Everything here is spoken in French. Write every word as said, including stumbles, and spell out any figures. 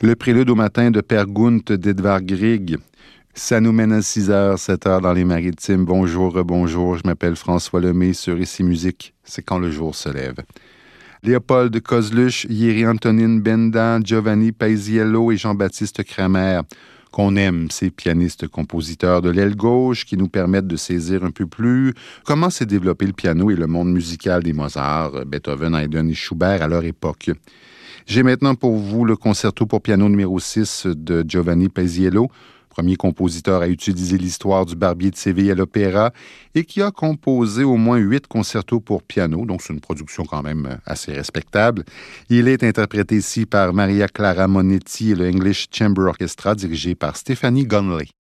Le prélude au matin de Per Gunt d'Edvard Grieg. Ça nous mène à six heures, sept heures dans les maritimes. Bonjour, bonjour, je m'appelle François Lemay sur Ici Musique. C'est quand le jour se lève. Léopold Kozluch, Jiří Antonín Benda, Giovanni Paisiello et Jean-Baptiste Kramer. Qu'on aime, ces pianistes-compositeurs de l'aile gauche qui nous permettent de saisir un peu plus comment s'est développé le piano et le monde musical des Mozart, Beethoven, Haydn et Schubert à leur époque. J'ai maintenant pour vous le concerto pour piano numéro six de Giovanni Paisiello, premier compositeur à utiliser l'histoire du Barbier de Séville à l'opéra et qui a composé au moins huit concertos pour piano, donc c'est une production quand même assez respectable. Il est interprété ici par Maria Clara Monetti et le English Chamber Orchestra dirigé par Stephanie Gunley.